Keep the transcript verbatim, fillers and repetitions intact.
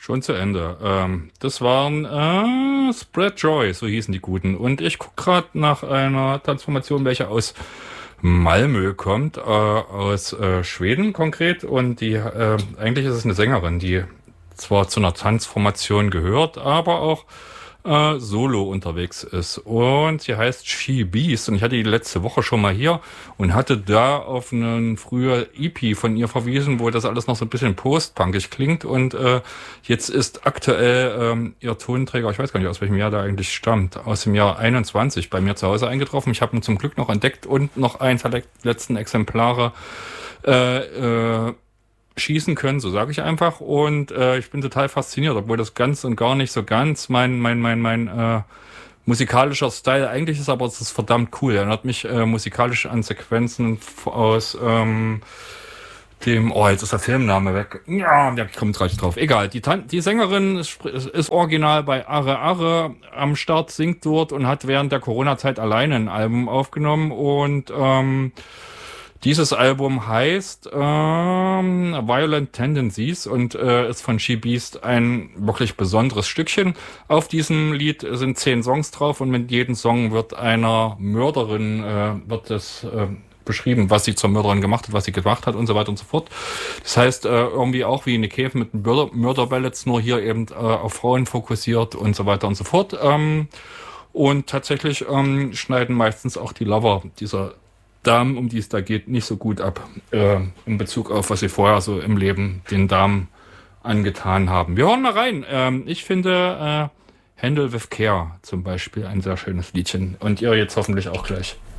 Schon zu Ende. Ähm, das waren äh, Spread Joy, so hießen die Guten. Und ich gucke gerade nach einer Transformation, welche aus Malmö kommt, äh, aus äh, Schweden konkret. Und die äh, eigentlich ist es eine Sängerin, die zwar zu einer Transformation gehört, aber auch äh, solo unterwegs ist. Und sie heißt She Beast. Und ich hatte die letzte Woche schon mal hier und hatte da auf einen früher E P von ihr verwiesen, wo das alles noch so ein bisschen postpunkig klingt. Und äh, jetzt ist aktuell ähm, ihr Tonträger, ich weiß gar nicht, aus welchem Jahr der eigentlich stammt, aus dem Jahr einundzwanzig bei mir zu Hause eingetroffen. Ich habe ihn zum Glück noch entdeckt und noch eins der letzten Exemplare äh, äh, schießen können, so sage ich einfach. Und äh, ich bin total fasziniert, obwohl das ganz und gar nicht so ganz mein mein mein mein äh, musikalischer Style eigentlich ist, aber es ist verdammt cool. Er erinnert mich äh, musikalisch an Sequenzen aus ähm, dem, oh, jetzt ist der Filmname weg. Ja, ich komme gerade drauf. Egal, die, Tan- die Sängerin ist, ist original bei Arre Arre am Start, singt dort und hat während der Corona-Zeit alleine ein Album aufgenommen und ähm, dieses Album heißt ähm, Violent Tendencies und äh, ist von She Beast ein wirklich besonderes Stückchen. Auf diesem Lied sind zehn Songs drauf und mit jedem Song wird einer Mörderin äh, wird das äh, beschrieben, was sie zur Mörderin gemacht hat, was sie gemacht hat und so weiter und so fort. Das heißt, äh, irgendwie auch wie eine Käfe mit Mörder Mörderballads, nur hier eben äh, auf Frauen fokussiert und so weiter und so fort. Ähm, und tatsächlich ähm, schneiden meistens auch die Lover dieser Damen, um die es da geht, nicht so gut ab, äh, in Bezug auf, was sie vorher so im Leben den Damen angetan haben. Wir hören mal rein. Ähm, ich finde äh, Handle with Care zum Beispiel ein sehr schönes Liedchen. Und ihr jetzt hoffentlich auch gleich.